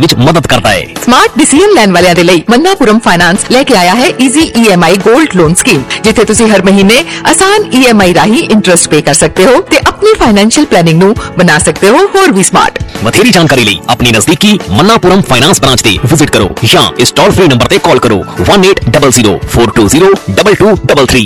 ਵਿੱਚ ਮਦਦ ਕਰਦਾ ਹੈ। ਸਮਾਰਟ ਡਿਸੀਜਨ ਲੈਣ ਵਾਲਿਆਂ ਦੇ ਲਈ ਮੰਨਾਪੁਰਮ ਫਾਈਨਾਂਸ ਲੈ ਕੇ ਆਇਆ ਹੈ easy EMI gold loan scheme, ਜਿੱਥੇ ਤੁਸੀਂ ਹਰ ਮਹੀਨੇ ਆਸਾਨ EMI ਰਾਹੀਂ ਇੰਟਰਸਟ ਪੇ ਕਰ ਸਕਦੇ ਹੋ ਤੇ ਆਪਣੀ ਫਾਈਨੈਂਸ਼ੀਅਲ ਪਲੈਨਿੰਗ ਨੂੰ ਬਣਾ ਸਕਦੇ ਹੋ ਹੋਰ ਵੀ ਸਮਾਰਟ। ਵਧੇਰੀ ਜਾਣਕਾਰੀ ਲਈ ਆਪਣੀ ਨਜ਼ਦੀਕੀ ਮੰਨਾਪੁਰਮ ਫਾਈਨਾਂਸ ਬ੍ਰਾਂਚ ਤੇ ਵਿਜ਼ਿਟ ਕਰੋ ਜਾਂ ਇਸ ਟੋਲ ਫ੍ਰੀ ਨੰਬਰ ਤੇ ਕਾਲ ਕਰੋ 180042022233।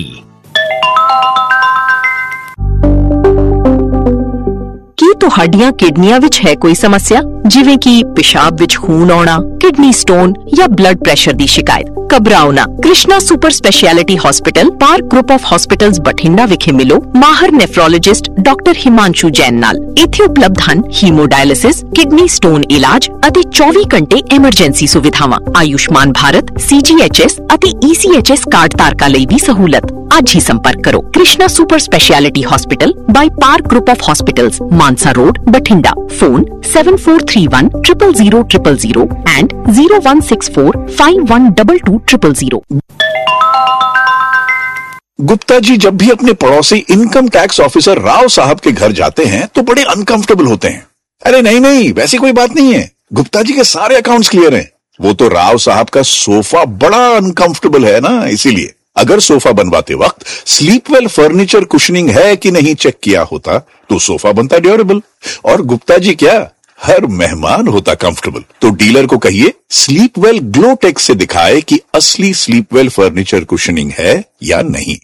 ਕੀ ਤੁਹਾਡੀਆਂ ਕਿਡਨੀਆਂ ਵਿੱਚ ਹੈ ਕੋਈ ਸਮੱਸਿਆ, ਜਿਵੇਂ ਕਿ ਪਿਸ਼ਾਬ ਵਿੱਚ ਖੂਨ ਆਉਣਾ, ਕਿਡਨੀ ਸਟੋਨ ਜਾਂ ਬਲੱਡ ਪ੍ਰੈਸ਼ਰ ਦੀ ਸ਼ਿਕਾਇਤ? ਘਬਰਾਓ ਨਾ, Krishna super speciality hospital park group of hospitals Bathinda ਵਿਖੇ ਮਿਲੋ ਮਾਹਰ ਨੈਫਰੋਲੋਜਿਸਟ ਡਾਕਟਰ ਹਿਮਾਂਸ਼ੂ ਜੈਨ ਨਾਲ। ਇੱਥੇ ਉਪਲਬਧ ਹਨ ਹੀਮੋਡਾਇਲਿਸਿਸ, ਕਿਡਨੀ ਸਟੋਨ ਇਲਾਜ ਅਤੇ 24 ਘੰਟੇ ਐਮਰਜੈਂਸੀ ਸੁਵਿਧਾਵਾਂ। ਆਯੁਸ਼ਮਾਨ ਭਾਰਤ, CGHS ਅਤੇ ECHS ਕਾਰਡ ਧਾਰਕਾਂ ਲਈ ਵੀ ਸਹੂਲਤ। ਅੱਜ ਹੀ ਸੰਪਰਕ ਕਰੋ Krishna super speciality hospital by park group of hospitals, Mansa road, Bathinda. Phone 7431 00000 and 0164512200। Gupta ji जब भी अपने पड़ोसी इनकम टैक्स ऑफिसर राव साहब के घर जाते हैं तो बड़े अनकंफर्टेबल होते हैं। अरे नहीं, वैसी कोई बात नहीं है। गुप्ता जी के सारे अकाउंट्स क्लियर हैं। वो तो राव साहब का सोफा बड़ा अनकंफर्टेबल है ना, इसीलिए अगर सोफा बनवाते वक्त स्लीपवेल फर्नीचर कुशनिंग है कि नहीं चेक किया होता तो सोफा बनता ड्यूरेबल, और गुप्ता जी क्या, हर मेहमान होता कंफर्टेबल। तो डीलर को कहिए स्लीपवेल ग्लोटेक से दिखाए कि असली स्लीपवेल फर्नीचर कुशनिंग है या नहीं।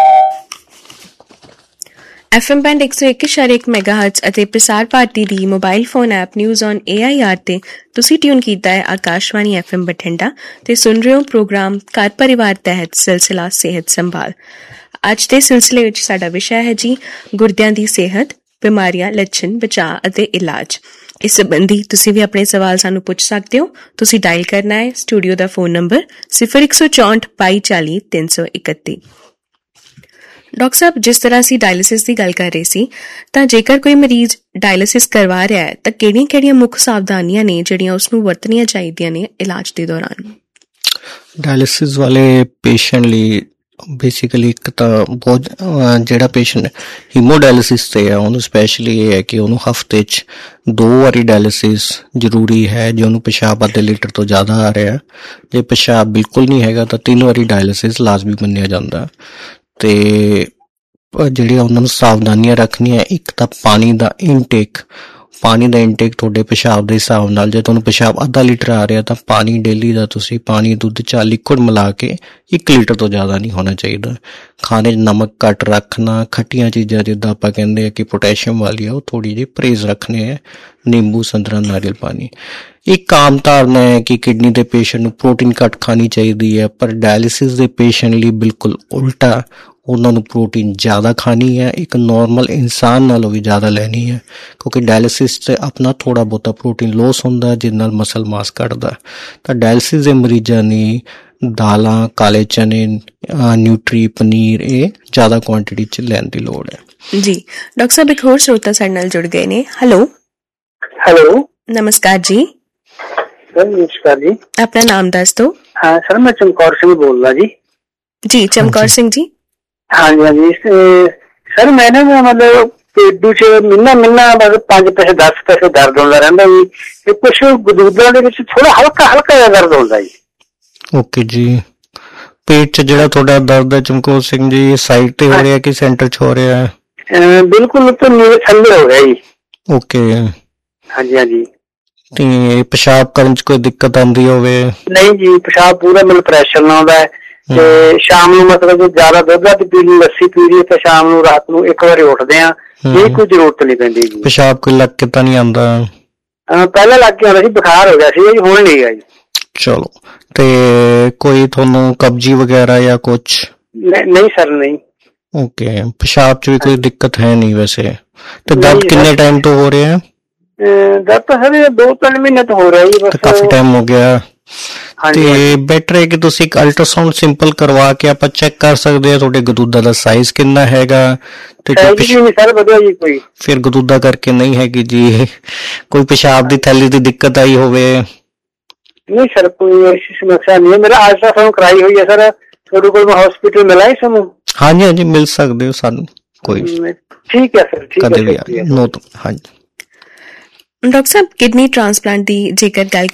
FM बैंड 101.1 मेगाहर्ट्ज ਅਤੇ ਪ੍ਰਸਾਰ ਭਾਰਤੀ ਦੀ mobile phone app news on AIR ਤੇ ਤੁਸੀਂ ਟਿਊਨ ਕੀਤਾ ਹੈ ਆਕਾਸ਼ਵਾਣੀ FM ਬਠਿੰਡਾ ਤੇ ਸੁਣ ਰਹੇ ਹੋ ਪ੍ਰੋਗਰਾਮ ਘਰ ਪਰਿਵਾਰ ਤਹਿਤ ਸਿਲਸਿਲਾ ਸਿਹਤ ਸੰਭਾਲ। ਅੱਜ ਦੇ ਸਿਲਸਿਲੇ ਵਿੱਚ ਸਾਡਾ ਵਿਸ਼ਾ ਹੈ ਜੀ ਗੁਰਦਿਆਂ ਦੀ ਸਿਹਤ, ਬਿਮਾਰੀਆਂ, ਲੱਛਣ, ਬਚਾਅ ਅਤੇ ਇਲਾਜ। ਇਸ ਸੰਬੰਧੀ ਤੁਸੀਂ ਵੀ ਆਪਣੇ ਸਵਾਲ ਸਾਨੂੰ ਪੁੱਛ ਸਕਦੇ ਹੋ। ਤੁਸੀਂ ਡਾਇਲ ਕਰਨਾ ਹੈ ਸਟੂਡੀਓ ਦਾ ਫੋਨ ਨੰਬਰ 0164 2240 331। ਡਾਕਟਰ ਸਾਹਿਬ, ਜਿਸ ਤਰ੍ਹਾਂ ਅਸੀਂ ਡਾਇਲਿਸਿਸ ਦੀ ਗੱਲ ਕਰ ਰਹੇ ਸੀ, ਤਾਂ ਜੇਕਰ ਕੋਈ ਮਰੀਜ਼ ਡਾਇਲਿਸਿਸ ਕਰਵਾ ਰਿਹਾ ਹੈ ਤਾਂ ਕਿਹੜੀਆਂ ਮੁੱਖ ਸਾਵਧਾਨੀਆਂ ਨੇ ਜਿਹੜੀਆਂ ਉਸਨੂੰ ਵਰਤਣੀਆਂ ਚਾਹੀਦੀਆਂ ਨੇ ਇਲਾਜ ਦੇ ਦੌਰਾਨ? ਡਾਇਲਿਸਿਸ ਵਾਲੇ ਪੇਸ਼ੈਂਟ ਲਈ ਬੇਸਿਕਲੀ ਇੱਕ ਤਾਂ ਬਹੁਤ ਜਿਹੜਾ ਪੇਸ਼ੈਂਟ ਹੀਮੋਡਾਇਲਿਸਿਸ ਤੇ ਹੈ ਉਹਨੂੰ ਸਪੈਸ਼ਲੀ ਇਹ ਹੈ ਕਿ ਉਹਨੂੰ ਹਫ਼ਤੇ 'ਚ 2 ਵਾਰੀ ਡਾਇਲਿਸਿਸ ਜ਼ਰੂਰੀ ਹੈ। ਜੇ ਉਹਨੂੰ ਪਿਸ਼ਾਬ ਅੱਧੇ ਲੀਟਰ ਤੋਂ ਜ਼ਿਆਦਾ ਆ ਰਿਹਾ, ਜੇ ਪਿਸ਼ਾਬ ਬਿਲਕੁਲ ਨਹੀਂ ਹੈਗਾ ਤਾਂ 3 ਵਾਰੀ ਡਾਇਲਿਸਿਸ ਲਾਜ਼ਮੀ ਮੰਨਿਆ ਜਾਂਦਾ। ਤੇ ਜਿਹੜੀਆਂ ਉਹਨਾਂ ਨੂੰ ਸਾਵਧਾਨੀਆਂ ਰੱਖਣੀਆਂ, ਇੱਕ ਤਾਂ ਪਾਣੀ ਦਾ ਇਨਟੇਕ ਤੁਹਾਡੇ ਪਿਸ਼ਾਬ ਦੇ ਹਿਸਾਬ ਨਾਲ। ਜੇ ਤੁਹਾਨੂੰ ਪਿਸ਼ਾਬ ਅੱਧਾ ਲੀਟਰ ਆ ਰਿਹਾ ਤਾਂ ਪਾਣੀ ਡੇਲੀ ਦਾ ਤੁਸੀਂ ਪਾਣੀ ਦੁੱਧ 'ਚ ਲਿਕੁਇਡ ਮਿਲਾ ਕੇ 1 ਲੀਟਰ ਤੋਂ ਜ਼ਿਆਦਾ ਨਹੀਂ ਹੋਣਾ ਚਾਹੀਦਾ। ਖਾਣੇ 'ਚ ਨਮਕ ਘੱਟ ਰੱਖਣਾ, ਖੱਟੀਆਂ ਚੀਜ਼ਾਂ ਜਿੱਦਾਂ ਆਪਾਂ ਕਹਿੰਦੇ ਆ ਕਿ ਪੋਟੈਸ਼ੀਅਮ ਵਾਲੀ ਉਹ ਥੋੜ੍ਹੀ ਜਿਹੀ ਪਰਹੇਜ਼ ਰੱਖਣੇ ਹੈ। ਨਿੰਬੂ, ਸੰਤਰਾ, ਨਾਰੀਅਲ ਪਾਣੀ। ਇੱਕ ਆਮ ਧਾਰਨਾ ਹੈ ਕਿ ਕਿਡਨੀ ਦੇ ਪੇਸ਼ੈਂਟ ਨੂੰ ਪ੍ਰੋਟੀਨ ਘੱਟ ਖਾਣੀ ਚਾਹੀਦੀ ਹੈ, ਪਰ ਡਾਇਲਿਸਿਸ ਦੇ ਪੇਸ਼ੈਂਟ ਲਈ ਬਿਲਕੁਲ ਉਲਟਾ, ਉਹਨਾਂ ਨੂੰ ਪ੍ਰੋਟੀਨ ਜ਼ਿਆਦਾ ਖਾਣੀ ਹੈ। ਇੱਕ ਨੋਰਮਲ ਇਨਸਾਨ ਨਾਲੋਂ ਵੀ ਜ਼ਿਆਦਾ ਲੈਣੀ ਹੈ, ਕਿਉਂਕਿ ਡਾਇਲਿਸਿਸ 'ਤੇ ਆਪਣਾ ਥੋੜ੍ਹਾ ਬਹੁਤਾ ਪ੍ਰੋਟੀਨ ਲੋਸ ਹੁੰਦਾ ਜਿਹਦੇ ਨਾਲ ਮਸਲ ਮਾਸ ਘੱਟਦਾ। ਤਾਂ ਡਾਇਲਿਸਿਸ ਦੇ ਮਰੀਜ਼ਾਂ ਨੇ ਦਾਲਾਂ, ਕਾਲੇ ਚਨੇ, ਨਿਊਟਰੀ, ਪਨੀਰ ਇਹ ਜ਼ਿਆਦਾ ਕੁਆਂਟਿਟੀ 'ਚ ਲੈਣ ਦੀ ਲੋੜ ਹੈ ਜੀ। ਡਾਕਟਰ ਸਾਹਿਬ, ਇੱਕ ਹੋਰ ਸਰੋਤਾ ਸਾਡੇ ਨਾਲ ਜੁੜ ਗਏ ਨੇ। ਹੈਲੋ, ਨਮਸਕਾਰ ਜੀ। ਨਮਸਕਾਰ ਜੀ, ਆਪਣਾ ਨਾਮ ਦੱਸ ਦਿਓ। ਹਾਂ ਸਰ, ਮੈਂ ਚਮਕੌਰ ਸਿੰਘ ਬੋਲਦਾ ਜੀ। ਚਮਕੌਰ ਸਿੰਘ ਜੀ। ਹਾਂਜੀ ਸਰ, ਮੈਂ ਨਾ ਮਤਲਬ ਪੇਡੂ 'ਚ ਮਹੀਨਾ ਬਸ 5 ਪੈਸੇ 10 ਪੈਸੇ ਦਰਦ ਹੁੰਦਾ ਰਹਿੰਦਾ ਜੀ, ਤੇ ਕੁਛ ਗਦੂਦਾਂ ਦੇ ਵਿੱਚ ਥੋੜਾ ਹਲਕਾ ਜਿਹਾ ਦਰਦ ਹੁੰਦਾ ਜੀ। ਓਕੇ ਜੀ, ਪੇਟ 'ਚ ਜਿਹੜਾ ਤੁਹਾਡਾ ਦਰਦ ਹੈ ਚਮਕੌਰ ਸਿੰਘ ਜੀ, ਸਾਈਡ ਤੇ ਹੋ ਰਿਹਾ ਕਿ ਸੈਂਟਰ 'ਚ ਹੋ ਰਿਹਾ ਹੈ? ਬਿਲਕੁਲ ਮੇਰੇ ਥੱਲੇ ਹੋ ਰਿਹਾ ਜੀ। ਓਕੇ। ਹਾਂਜੀ। ਤੇ ਪਿਸ਼ਾਬ ਕਰਨ 'ਚ ਕੋਈ ਦਿੱਕਤ ਆਉਂਦੀ ਹੋਵੇ? ਨਹੀਂ ਜੀ, ਪਿਸ਼ਾਬ ਪੂਰਾ ਮਤਲਬ ਪ੍ਰੈਸ਼ਰ ਨਾਲ ਆਉਂਦਾ ਹੈ। ਤੇ ਸ਼ਾਮ ਨੂੰ ਮਤਲਬ ਜ਼ਿਆਦਾ ਦੁੱਧ ਪੀ ਲਈ, ਲੱਸੀ ਪੀ ਲਈ, ਤੇ ਸ਼ਾਮ ਨੂੰ ਰਾਤ ਨੂੰ 1 ਵਾਰੀ ਉੱਠਦੇ ਆ, ਇਹ ਕੋਈ ਜ਼ਰੂਰਤ ਨਹੀਂ ਪੈਂਦੀ ਜੀ। ਪਿਸ਼ਾਬ ਕੋਈ ਲੱਗ ਕੇ ਤਾਂ ਨਹੀਂ ਆਉਂਦਾ? ਪਹਿਲਾਂ ਲੱਗ ਕੇ ਆਉਂਦਾ ਸੀ, ਬੁਖਾਰ ਹੋ ਗਿਆ ਸੀ ਜੀ, ਹੁਣ ਨਹੀਂ ਗਾ ਜੀ। ਚਲੋ, ਤੇ ਕੋਈ ਤੁਹਾਨੂੰ ਕਬਜੀ ਵਗੈਰਾ ਜਾਂ ਕੁਛ? ਨਹੀਂ ਸਰ, ਨਹੀਂ। ਓਕੇ, ਪਿਸ਼ਾਬ 'ਚ ਵੀ ਕੋਈ ਦਿੱਕਤ ਹੈ ਨਹੀਂ ਵੈਸੇ? ਤੇ ਦਰਦ ਕਿੰਨੇ ਟਾਈਮ ਤੋਂ ਹੋ ਰਿਹਾ? ਦਰਦ ਤਾਂ ਸਰ 2-3 ਮਹੀਨੇ ਤੋਂ ਹੋ ਰਿਹਾ ਜੀ, ਬਸ ਕਾਫੀ ਟਾਈਮ ਹੋ ਗਿਆ। ਤੇ ਬੈਟਰ ਹੈ ਕਿ ਤੁਸੀਂ ਇੱਕ ਅਲਟਰਾਸਾਊਂਡ ਸਿੰਪਲ ਕਰਵਾ ਕੇ ਆਪਾਂ ਚੈੱਕ ਕਰ ਸਕਦੇ ਹਾਂ ਤੁਹਾਡੇ ਗਦੂਦਾਂ ਦਾ ਸਾਈਜ਼ ਕਿੰਨਾ ਹੈਗਾ। ਤੇ ਫਿਰ ਗਦੂਦਾ ਕਰਕੇ ਨਹੀਂ ਹੈਗੀ ਜੀ, ਕੋਈ ਪਿਸ਼ਾਬ ਦੀ ਥੈਲੀ ਦੀ ਦਿੱਕਤ ਆਈ ਹੋਵੇ? ਨਹੀਂ ਸਰ, ਕੋਈ ਐਸੀ ਸਮੱਸਿਆ ਨਹੀਂ ਹੈ। ਮੇਰਾ ਅਲਟਰਾਸਾਊਂਡ ਕਰਾਈ ਹੋਈ ਹੈ ਸਰ, ਤੁਹਾਡੇ ਕੋਲ ਮੈਂ ਹਸਪੀਟਲ ਮਿਲਾ ਸਾਨੂੰ? ਹਾਂਜੀ, ਮਿਲ ਸਕਦੇ ਹੋ ਸਾਨੂੰ, ਕੋਈ ਠੀਕ ਹੈ ਸਰ, ਠੀਕ ਹੈ। ਡਾਕਟਰ ਸਾਹਿਬ, ਕਿਡਨੀ ਟ੍ਰਾਂਸਪਲਾਂਟ ਦੀ ਜੇਕਰ ਗੱਲ